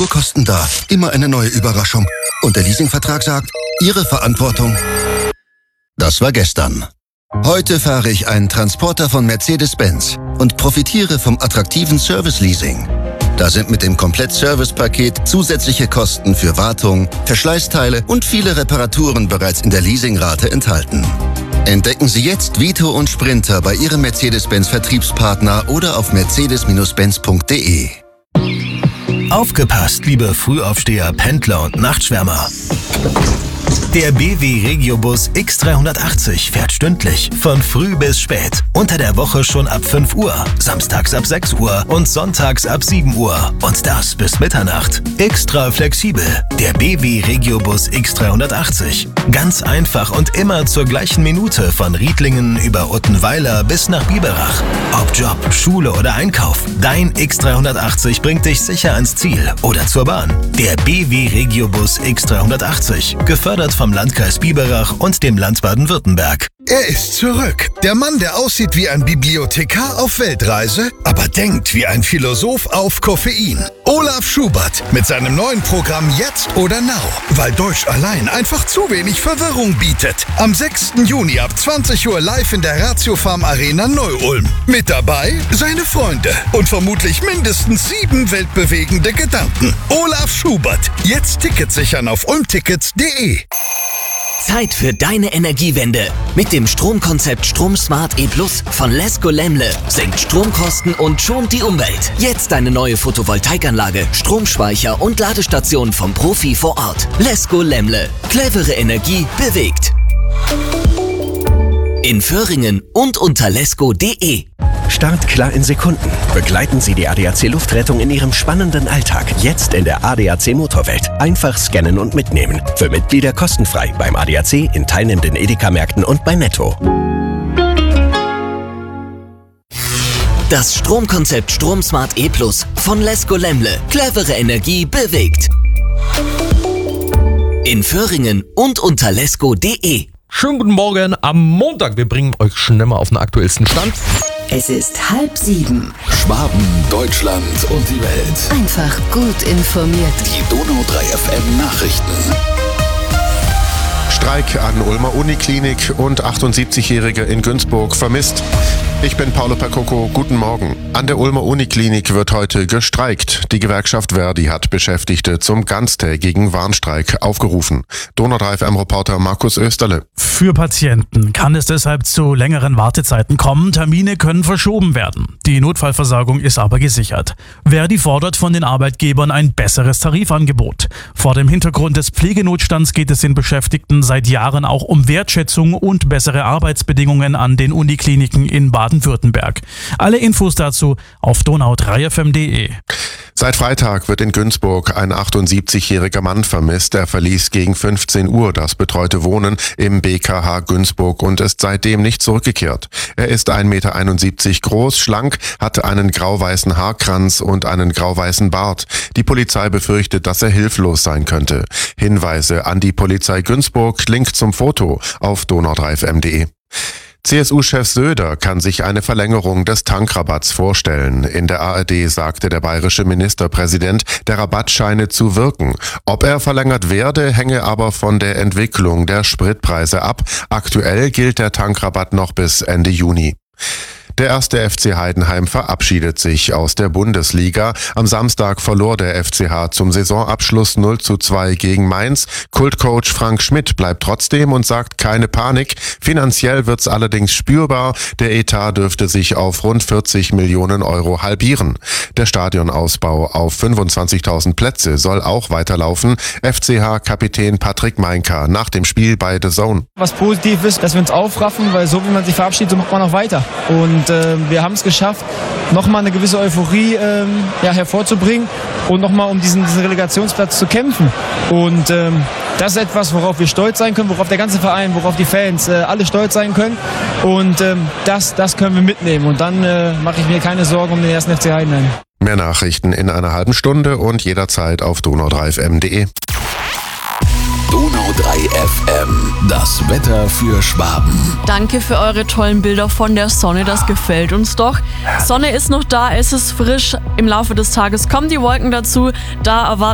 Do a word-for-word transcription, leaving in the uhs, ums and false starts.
Reparaturkosten da. Immer eine neue Überraschung. Und der Leasingvertrag sagt, Ihre Verantwortung. Das war gestern. Heute fahre ich einen Transporter von Mercedes-Benz und profitiere vom attraktiven Service-Leasing. Da sind mit dem Komplett-Service-Paket zusätzliche Kosten für Wartung, Verschleißteile und viele Reparaturen bereits in der Leasingrate enthalten. Entdecken Sie jetzt Vito und Sprinter bei Ihrem Mercedes-Benz-Vertriebspartner oder auf mercedes benz punkt de. Aufgepasst, liebe Frühaufsteher, Pendler und Nachtschwärmer. Der B W Regiobus X dreihundertachtzig fährt stündlich von früh bis spät. Unter der Woche schon ab fünf Uhr, samstags ab sechs Uhr und sonntags ab sieben Uhr. Und das bis Mitternacht. Extra flexibel. Der B W Regiobus X dreihundertachtzig. Ganz einfach und immer zur gleichen Minute von Riedlingen über Uttenweiler bis nach Biberach. Ob Job, Schule oder Einkauf. Dein X dreihundertachtzig bringt dich sicher ans Ziel oder zur Bahn. Der B W Regiobus X dreihundertachtzig. Gefördert vom Landkreis Biberach und dem Land Baden-Württemberg. Er ist zurück. Der Mann, der aussieht wie ein Bibliothekar auf Weltreise, aber denkt wie ein Philosoph auf Koffein. Olaf Schubert mit seinem neuen Programm Jetzt oder Now, weil Deutsch allein einfach zu wenig Verwirrung bietet. Am sechsten Juni ab zwanzig Uhr live in der Ratio Farm Arena Neu-Ulm. Mit dabei seine Freunde und vermutlich mindestens sieben weltbewegende Gedanken. Olaf Schubert. Jetzt Tickets sichern auf ulmtickets punkt de. Zeit für deine Energiewende. Mit dem Stromkonzept StromSmart E Plus von Lesko Lemle senkt Stromkosten und schont die Umwelt. Jetzt eine neue Photovoltaikanlage, Stromspeicher und Ladestation vom Profi vor Ort. Lesko Lemle. Clevere Energie bewegt. In Föhringen und unter lesko punkt de. Startklar in Sekunden. Begleiten Sie die A D A C Luftrettung in Ihrem spannenden Alltag. Jetzt in der A D A C Motorwelt. Einfach scannen und mitnehmen. Für Mitglieder kostenfrei beim A D A C, in teilnehmenden Edeka-Märkten und bei Netto. Das Stromkonzept StromSmart E Plus von Lesko Lemle. Clevere Energie bewegt. In Föhringen und unter lesko punkt de. Schönen guten Morgen am Montag. Wir bringen euch schnell mal auf den aktuellsten Stand. Es ist halb sieben. Schwaben, Deutschland und die Welt. Einfach gut informiert. Die Donau drei F M Nachrichten. Streik an Ulmer Uniklinik und achtundsiebzigjährige in Günzburg vermisst. Ich bin Paolo Percoco, guten Morgen. An der Ulmer Uniklinik wird heute gestreikt. Die Gewerkschaft Verdi hat Beschäftigte zum ganztägigen Warnstreik aufgerufen. Donau drei F M-Reporter Markus Österle. Für Patienten kann es deshalb zu längeren Wartezeiten kommen. Termine können verschoben werden. Die Notfallversorgung ist aber gesichert. Verdi fordert von den Arbeitgebern ein besseres Tarifangebot. Vor dem Hintergrund des Pflegenotstands geht es den Beschäftigten seit Jahren auch um Wertschätzung und bessere Arbeitsbedingungen an den Unikliniken in Baden-Württemberg. Alle Infos dazu auf donau drei f m punkt de. Seit Freitag wird in Günzburg ein achtundsiebzigjähriger Mann vermisst. Er verließ gegen fünfzehn Uhr das betreute Wohnen im B K H Günzburg und ist seitdem nicht zurückgekehrt. Er ist ein Meter einundsiebzig groß, schlank, hatte einen grau-weißen Haarkranz und einen grau-weißen Bart. Die Polizei befürchtet, dass er hilflos sein könnte. Hinweise an die Polizei Günzburg, Link zum Foto auf donau drei f m punkt de. C S U-Chef Söder kann sich eine Verlängerung des Tankrabatts vorstellen. In der A R D sagte der bayerische Ministerpräsident, der Rabatt scheine zu wirken. Ob er verlängert werde, hänge aber von der Entwicklung der Spritpreise ab. Aktuell gilt der Tankrabatt noch bis Ende Juni. Der erste F C Heidenheim verabschiedet sich aus der Bundesliga. Am Samstag verlor der F C H zum Saisonabschluss null zu zwei gegen Mainz. Kultcoach Frank Schmidt bleibt trotzdem und sagt keine Panik. Finanziell wird's allerdings spürbar. Der Etat dürfte sich auf rund vierzig Millionen Euro halbieren. Der Stadionausbau auf fünfundzwanzigtausend Plätze soll auch weiterlaufen. F C H-Kapitän Patrick Meinka nach dem Spiel bei The Zone. Was positiv ist, dass wir uns aufraffen, weil so wie man sich verabschiedet, so macht man auch weiter. Und äh, wir haben es geschafft, nochmal eine gewisse Euphorie ähm, ja, hervorzubringen und nochmal um diesen, diesen Relegationsplatz zu kämpfen. Und ähm, das ist etwas, worauf wir stolz sein können, worauf der ganze Verein, worauf die Fans, äh, alle stolz sein können. Und ähm, das, das können wir mitnehmen. Und dann äh, mache ich mir keine Sorgen um den ersten F C Heidenheim. Mehr Nachrichten in einer halben Stunde und jederzeit auf donau drei f m punkt de. Donau drei F M, das Wetter für Schwaben. Danke für eure tollen Bilder von der Sonne, das gefällt uns doch. Sonne ist noch da, es ist frisch. Im Laufe des Tages kommen die Wolken dazu. Da erwarten